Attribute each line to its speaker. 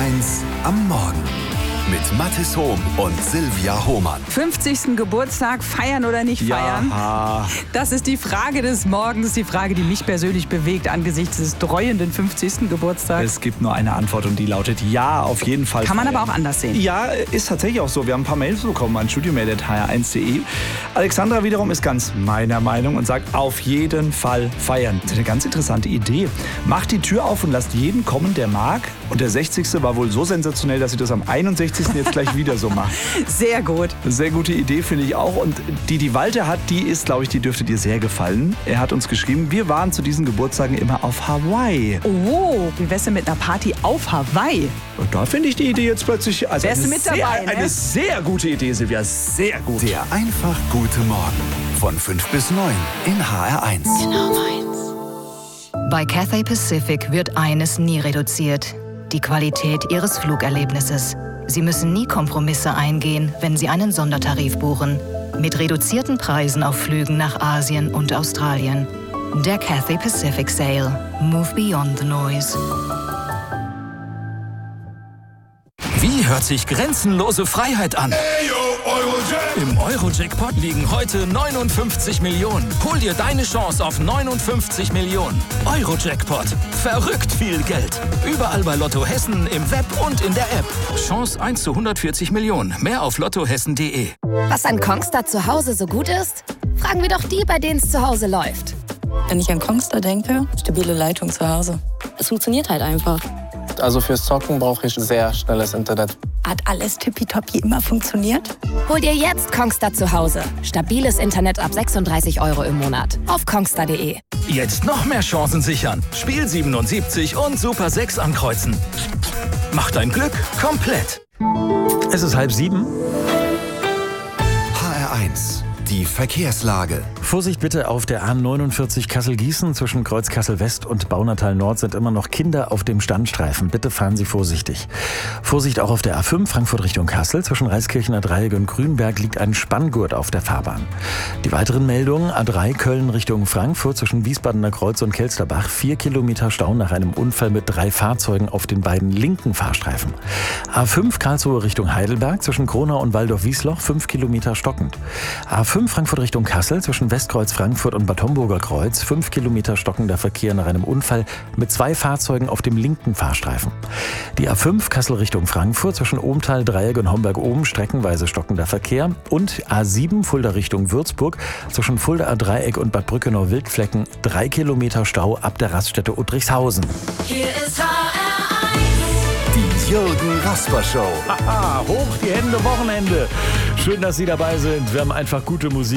Speaker 1: HR1 am Morgen mit Mathis Hohm und Silvia Hohmann.
Speaker 2: 50. Geburtstag, feiern oder nicht feiern?
Speaker 3: Ja.
Speaker 2: Das ist die Frage des Morgens, die Frage, die mich persönlich bewegt angesichts des dreuenden 50. Geburtstags.
Speaker 3: Es gibt nur eine Antwort und die lautet ja, auf jeden Fall.
Speaker 2: Kann man
Speaker 3: feiern.
Speaker 2: aber auch anders sehen.
Speaker 3: Ja, ist tatsächlich auch so. Wir haben ein paar Mails bekommen an studiomail@hr1.de. Alexandra wiederum ist ganz meiner Meinung und sagt, auf jeden Fall feiern. Das ist eine ganz interessante Idee. Macht die Tür auf und lasst jeden kommen, der mag. Und der 60. war wohl so sensationell, dass sie das am 61. jetzt gleich wieder so macht.
Speaker 2: Sehr gut.
Speaker 3: Sehr gute Idee, finde ich auch. Und die Walter hat, die ist, glaube ich, die dürfte dir sehr gefallen. Er hat uns geschrieben, wir waren zu diesen Geburtstagen immer auf Hawaii.
Speaker 2: Oh, wie wär's denn mit einer Party auf Hawaii?
Speaker 3: Und da finde ich die Idee jetzt plötzlich
Speaker 2: Wärst du mit dabei, ne?
Speaker 3: eine sehr gute Idee, Silvia. Sehr gut.
Speaker 1: Der einfach gute Morgen von 5 bis 9 in HR1.
Speaker 4: Bei Cathay Pacific wird eines nie reduziert: die Qualität Ihres Flugerlebnisses. Sie müssen nie Kompromisse eingehen, wenn Sie einen Sondertarif buchen. Mit reduzierten Preisen auf Flügen nach Asien und Australien. Der Cathay Pacific Sale. Move beyond the noise.
Speaker 5: Wie hört sich grenzenlose Freiheit an? Im Euro-Jackpot liegen heute 59 Millionen. Hol dir deine Chance auf 59 Millionen. Euro-Jackpot. Verrückt viel Geld. Überall bei Lotto Hessen, im Web und in der App. Chance 1 zu 140 Millionen. Mehr auf lottohessen.de.
Speaker 6: Was an Kongstar zu Hause so gut ist? Fragen wir doch die, bei denen es zu Hause läuft.
Speaker 7: Wenn ich an Kongstar denke, stabile Leitung zu Hause.
Speaker 6: Es funktioniert halt einfach.
Speaker 8: Also fürs Zocken brauche ich sehr schnelles Internet.
Speaker 7: Hat alles tippitoppi immer funktioniert?
Speaker 6: Hol dir jetzt Kongstar zu Hause. Stabiles Internet ab 36 € im Monat. Auf kongstar.de.
Speaker 5: Jetzt noch mehr Chancen sichern. Spiel 77 und Super 6 ankreuzen. Mach dein Glück komplett.
Speaker 9: Es ist 6:30.
Speaker 1: HR1, die Verkehrslage.
Speaker 9: Vorsicht bitte auf der A49 Kassel-Gießen. Zwischen Kreuz Kassel-West und Baunatal Nord sind immer noch Kinder auf dem Standstreifen. Bitte fahren Sie vorsichtig. Vorsicht auch auf der A5 Frankfurt Richtung Kassel. Zwischen Reiskirchener Dreieck und Grünberg liegt ein Spanngurt auf der Fahrbahn. Die weiteren Meldungen: A3 Köln Richtung Frankfurt. Zwischen Wiesbadener Kreuz und Kelsterbach 4 Kilometer Stau nach einem Unfall mit 3 Fahrzeugen auf den beiden linken Fahrstreifen. A5 Karlsruhe Richtung Heidelberg. Zwischen Kronau und Waldorf-Wiesloch 5 Kilometer stockend. A5 Frankfurt Richtung Kassel. Zwischen Westkreuz Frankfurt und Bad Homburger Kreuz 5 Kilometer stockender Verkehr nach einem Unfall mit 2 Fahrzeugen auf dem linken Fahrstreifen. Die A5 Kassel Richtung Frankfurt zwischen Ohmtal Dreieck und Homberg-Oben streckenweise stockender Verkehr. Und A7 Fulda Richtung Würzburg zwischen Fuldaer Dreieck und Bad Brückenau-Wildflecken 3 Kilometer Stau ab der Raststätte Uttrichshausen.
Speaker 10: Hier ist HR1.
Speaker 1: Die Jürgen Rasper Show.
Speaker 9: Haha, hoch die Hände, Wochenende. Schön, dass Sie dabei sind. Wir haben einfach gute Musik.